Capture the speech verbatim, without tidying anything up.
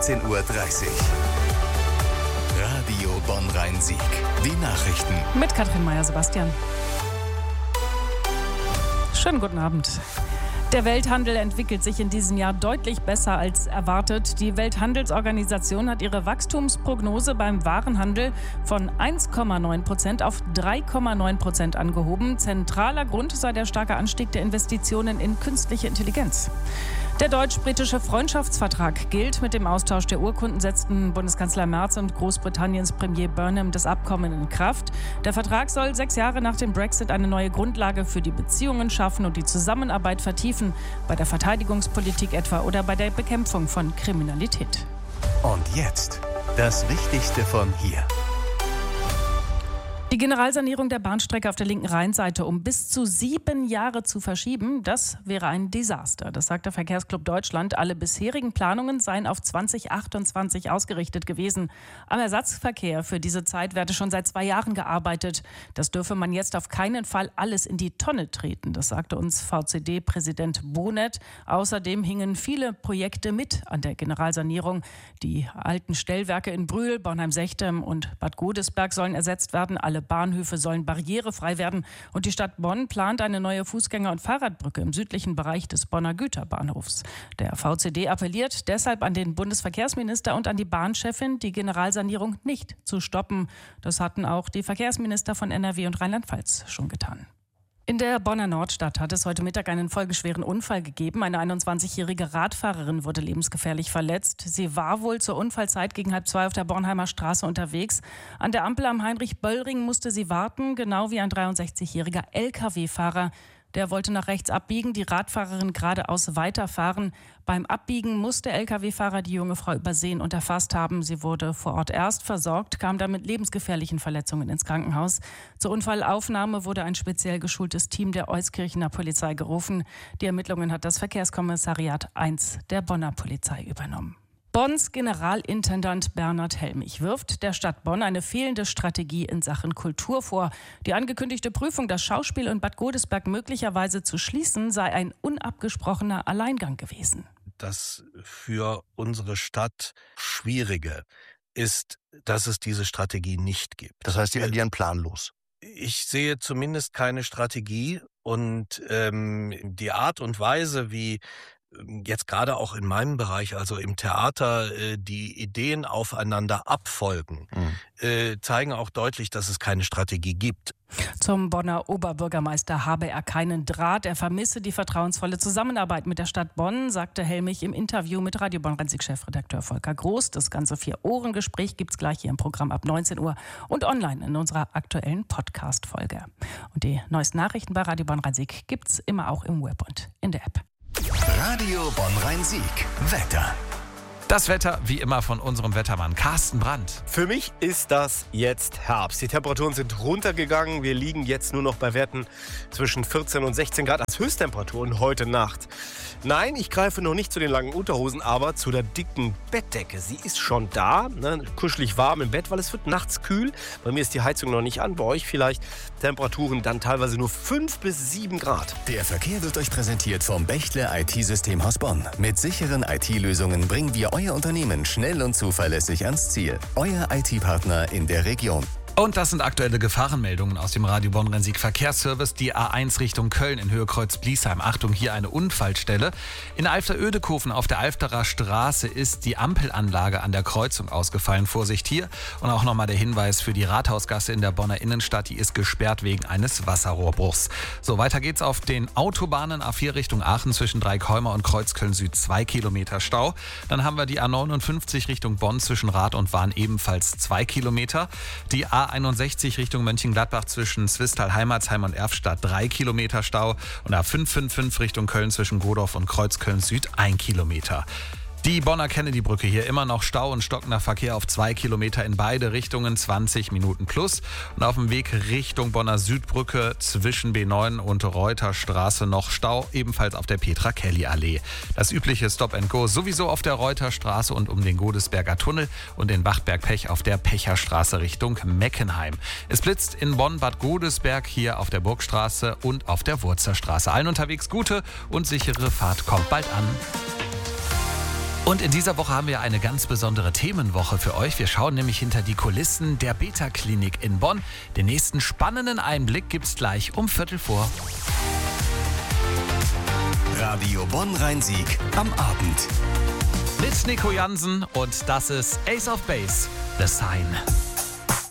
achtzehn Uhr dreißig. Radio Bonn-Rhein-Sieg. Die Nachrichten. Mit Katrin Meyer-Sebastian. Schönen guten Abend. Der Welthandel entwickelt sich in diesem Jahr deutlich besser als erwartet. Die Welthandelsorganisation hat ihre Wachstumsprognose beim Warenhandel von eins Komma neun Prozent auf drei Komma neun Prozent angehoben. Zentraler Grund sei der starke Anstieg der Investitionen in künstliche Intelligenz. Der deutsch-britische Freundschaftsvertrag gilt. Mit dem Austausch der Urkunden setzten Bundeskanzler Merz und Großbritanniens Premier Burnham das Abkommen in Kraft. Der Vertrag soll sechs Jahre nach dem Brexit eine neue Grundlage für die Beziehungen schaffen und die Zusammenarbeit vertiefen, bei der Verteidigungspolitik etwa oder bei der Bekämpfung von Kriminalität. Und jetzt das Wichtigste von hier. Die Generalsanierung der Bahnstrecke auf der linken Rheinseite um bis zu sieben Jahre zu verschieben, das wäre ein Desaster. Das sagt der Verkehrsclub Deutschland. Alle bisherigen Planungen seien auf zwanzig achtundzwanzig ausgerichtet gewesen. Am Ersatzverkehr für diese Zeit werde schon seit zwei Jahren gearbeitet. Das dürfe man jetzt auf keinen Fall alles in die Tonne treten. Das sagte uns V C D-Präsident Bonet. Außerdem hingen viele Projekte mit an der Generalsanierung. Die alten Stellwerke in Brühl, Bornheim-Sechtem und Bad Godesberg sollen ersetzt werden. Alle Bahnhöfe sollen barrierefrei werden und die Stadt Bonn plant eine neue Fußgänger- und Fahrradbrücke im südlichen Bereich des Bonner Güterbahnhofs. Der V C D appelliert deshalb an den Bundesverkehrsminister und an die Bahnchefin, die Generalsanierung nicht zu stoppen. Das hatten auch die Verkehrsminister von N R W und Rheinland-Pfalz schon getan. In der Bonner Nordstadt hat es heute Mittag einen folgeschweren Unfall gegeben. Eine einundzwanzigjährige Radfahrerin wurde lebensgefährlich verletzt. Sie war wohl zur Unfallzeit gegen halb zwei auf der Bornheimer Straße unterwegs. An der Ampel am Heinrich-Böll-Ring musste sie warten, genau wie ein dreiundsechzigjähriger L K W-Fahrer. Der wollte nach rechts abbiegen, die Radfahrerin geradeaus weiterfahren. Beim Abbiegen musste der L K W-Fahrer die junge Frau übersehen und erfasst haben. Sie wurde vor Ort erst versorgt, kam dann mit lebensgefährlichen Verletzungen ins Krankenhaus. Zur Unfallaufnahme wurde ein speziell geschultes Team der Euskirchener Polizei gerufen. Die Ermittlungen hat das Verkehrskommissariat eins der Bonner Polizei übernommen. Bonns Generalintendant Bernhard Helmich wirft der Stadt Bonn eine fehlende Strategie in Sachen Kultur vor. Die angekündigte Prüfung, das Schauspiel in Bad Godesberg möglicherweise zu schließen, sei ein unabgesprochener Alleingang gewesen. Das für unsere Stadt Schwierige ist, dass es diese Strategie nicht gibt. Das heißt, Sie agieren planlos? Ich sehe zumindest keine Strategie und ähm, die Art und Weise, wie jetzt gerade auch in meinem Bereich, also im Theater, äh, die Ideen aufeinander abfolgen, mhm. äh, zeigen auch deutlich, dass es keine Strategie gibt. Zum Bonner Oberbürgermeister habe er keinen Draht. Er vermisse die vertrauensvolle Zusammenarbeit mit der Stadt Bonn, sagte Helmich im Interview mit Radio Bonn-Rhein-Sieg-Chefredakteur Volker Groß. Das ganze Vier-Ohren-Gespräch gibt es gleich hier im Programm ab neunzehn Uhr und online in unserer aktuellen Podcast-Folge. Und die neuesten Nachrichten bei Radio Bonn-Rhein-Sieg gibt es immer auch im Web und in der App. Radio Bonn-Rhein-Sieg. Wetter. Das Wetter wie immer von unserem Wettermann Carsten Brandt. Für mich ist das jetzt Herbst. Die Temperaturen sind runtergegangen. Wir liegen jetzt nur noch bei Werten zwischen vierzehn und sechzehn Grad als Höchsttemperaturen heute Nacht. Nein, ich greife noch nicht zu den langen Unterhosen, aber zu der dicken Bettdecke. Sie ist schon da, ne? Kuschelig warm im Bett, weil es wird nachts kühl. Bei mir ist die Heizung noch nicht an, bei euch vielleicht Temperaturen dann teilweise nur fünf bis sieben Grad. Der Verkehr wird euch präsentiert vom Bechtle I T-Systemhaus Bonn. Mit sicheren I T-Lösungen bringen wir euer Unternehmen schnell und zuverlässig ans Ziel. Euer I T-Partner in der Region. Und das sind aktuelle Gefahrenmeldungen aus dem Radio Bonn-Rhein-Sieg Verkehrsservice. Die A eins Richtung Köln in Höhe Kreuz-Bliesheim. Achtung, hier eine Unfallstelle. In Alfter-Oedekofen auf der Alfterer Straße ist die Ampelanlage an der Kreuzung ausgefallen. Vorsicht hier. Und auch nochmal der Hinweis für die Rathausgasse in der Bonner Innenstadt. Die ist gesperrt wegen eines Wasserrohrbruchs. So, weiter geht's auf den Autobahnen. A vier Richtung Aachen zwischen Dreikholmer und Kreuzköln Süd. Zwei Kilometer Stau. Dann haben wir die A neunundfünfzig Richtung Bonn zwischen Rath und Wahn ebenfalls zwei Kilometer. Die A einundsechzig Richtung Mönchengladbach zwischen Zwistal, Heimatsheim und Erfstadt drei Kilometer Stau und A fünf fünf fünf Richtung Köln zwischen Godorf und Kreuzköln Süd ein Kilometer. Die Bonner Kennedy-Brücke hier immer noch Stau und stockender Verkehr auf zwei Kilometer in beide Richtungen, zwanzig Minuten plus. Und auf dem Weg Richtung Bonner Südbrücke zwischen B neun und Reuterstraße noch Stau, ebenfalls auf der Petra-Kelly-Allee. Das übliche Stop-and-Go sowieso auf der Reuterstraße und um den Godesberger Tunnel und den Wachtberg-Pech auf der Pecherstraße Richtung Meckenheim. Es blitzt in Bonn-Bad Godesberg hier auf der Burgstraße und auf der Wurzerstraße. Allen unterwegs gute und sichere Fahrt kommt bald an. Und in dieser Woche haben wir eine ganz besondere Themenwoche für euch. Wir schauen nämlich hinter die Kulissen der Beta-Klinik in Bonn. Den nächsten spannenden Einblick gibt's gleich um Viertel vor. Radio Bonn-Rhein-Sieg am Abend. Mit Nico Jansen und das ist Ace of Base, The Sign.